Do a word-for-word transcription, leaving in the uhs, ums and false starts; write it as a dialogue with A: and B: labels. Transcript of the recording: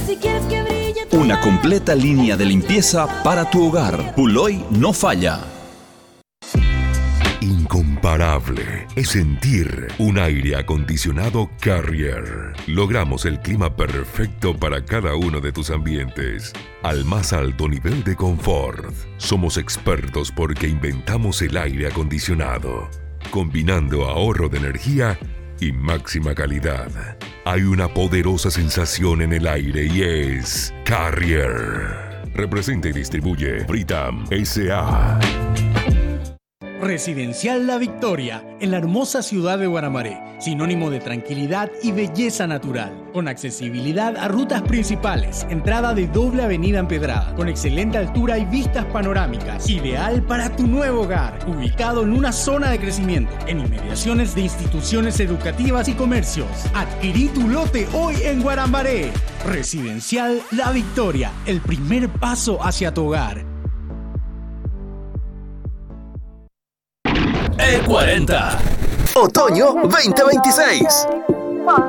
A: Si quieres que brille tu
B: Una
A: hogar.
B: completa línea de limpieza para tu hogar. Puloy no falla.
C: Incomparable es sentir un aire acondicionado Carrier. Logramos el clima perfecto para cada uno de tus ambientes, al más alto nivel de confort. Somos expertos porque inventamos el aire acondicionado, combinando ahorro de energía y máxima calidad. Hay una poderosa sensación en el aire y es Carrier. Representa y distribuye Britam S A
D: Residencial La Victoria, en la hermosa ciudad de Guaramaré, sinónimo de tranquilidad y belleza natural, con accesibilidad a rutas principales, entrada de doble avenida empedrada, con excelente altura y vistas panorámicas, ideal para tu nuevo hogar, ubicado en una zona de crecimiento, en inmediaciones de instituciones educativas y comercios. Adquirí tu lote hoy en Guaramaré. Residencial La Victoria, el primer paso hacia tu hogar.
B: E cuarenta.
E: Otoño veinte veintiséis.